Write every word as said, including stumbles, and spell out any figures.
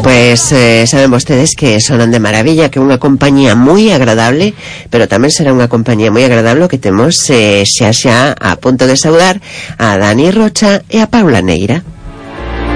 Pois eh, saben vostedes que sonan de maravilla, que é unha compañía moi agradable, pero tamén será unha compañía moi agradable que temos eh, xa xa a punto de saudar a Dani Rocha e a Paula Neira.